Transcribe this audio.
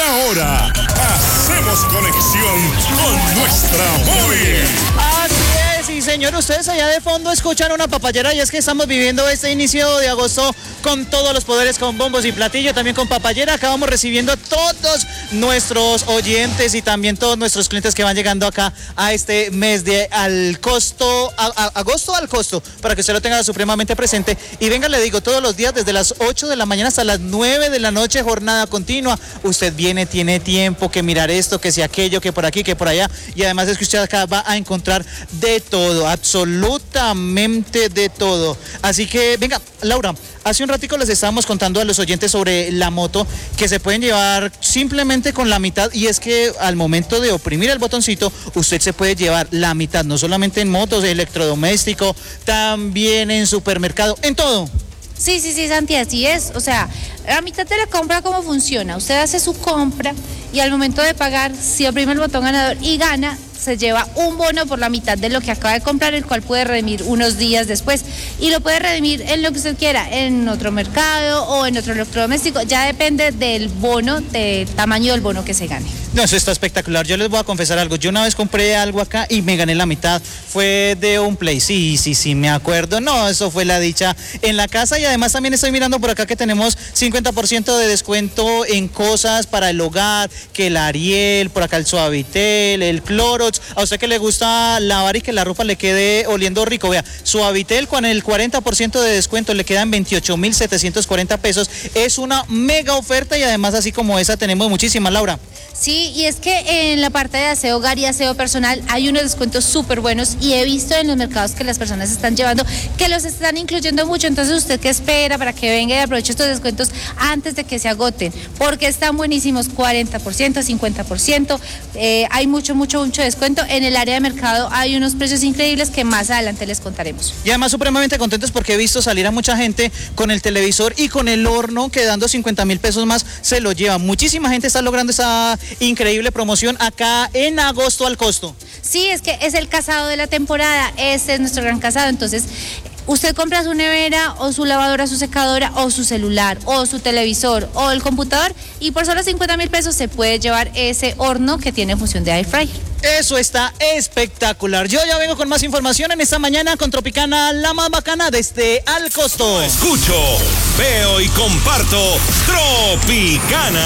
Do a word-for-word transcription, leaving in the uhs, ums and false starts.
hora hacemos conexión con nuestra móvil. Así es, sí señor, ustedes allá de fondo escuchan una papayera y es que estamos viviendo este inicio de agosto con todos los poderes, con bombos y platillo, también con papayera. Acá vamos recibiendo todos nuestros oyentes y también todos nuestros clientes que van llegando acá a este mes de al costo, a, a, agosto al costo, para que usted lo tenga supremamente presente. Y venga, le digo, todos los días desde las ocho de la mañana hasta las nueve de la noche, jornada continua. Usted viene, tiene tiempo que mirar esto, que si aquello, que por aquí, que por allá. Y además es que usted acá va a encontrar de todo, absolutamente de todo. Así que, venga, Laura, hace un ratico les estábamos contando a los oyentes sobre la moto que se pueden llevar simplemente con la mitad, y es que al momento de oprimir el botoncito usted se puede llevar la mitad, no solamente en motos, electrodoméstico, también en supermercado, en todo. Sí, sí, sí, Santi, así es. O sea, la mitad de la compra, ¿cómo funciona? Usted hace su compra y al momento de pagar, si oprime el botón ganador y gana, se lleva un bono por la mitad de lo que acaba de comprar, el cual puede redimir unos días después. Y lo puede redimir en lo que usted quiera, en otro mercado o en otro electrodoméstico. Ya depende del bono, del tamaño del bono que se gane. No, eso está espectacular. Yo les voy a confesar algo. Yo una vez compré algo acá y me gané la mitad. Fue de un Play. Sí, sí, sí, me acuerdo. No, eso fue la dicha en la casa. Y además también estoy mirando por acá que tenemos cincuenta por ciento de descuento en cosas para el hogar, que el Ariel, por acá el Suavitel, el Clorox. A usted que le gusta lavar y que la ropa le quede oliendo rico, vea, Suavitel con el cuarenta por ciento de descuento le quedan veintiocho mil setecientos cuarenta pesos. Es una mega oferta y además así como esa tenemos muchísimas, Laura. Sí, y es que en la parte de aseo hogar y aseo personal hay unos descuentos súper buenos y he visto en los mercados que las personas están llevando que los están incluyendo mucho. Entonces, ¿usted qué espera para que venga y aproveche estos descuentos antes de que se agoten? Porque están buenísimos, cuarenta por ciento, cincuenta por ciento, eh, hay mucho, mucho, mucho descuento. En el área de mercado hay unos precios increíbles que más adelante les contaremos. Y además supremamente contentos porque he visto salir a mucha gente con el televisor y con el horno, que dando cincuenta mil pesos más se lo lleva. Muchísima gente está logrando esa increíble promoción acá en agosto al costo. Sí, es que es el casado de la temporada, este es nuestro gran casado, entonces usted compra su nevera o su lavadora, su secadora o su celular o su televisor o el computador y por solo cincuenta mil pesos se puede llevar ese horno que tiene función de air fryer. Eso está espectacular. Yo ya vengo con más información en esta mañana con Tropicana, la más bacana desde Al Costo. Escucho, veo y comparto Tropicana.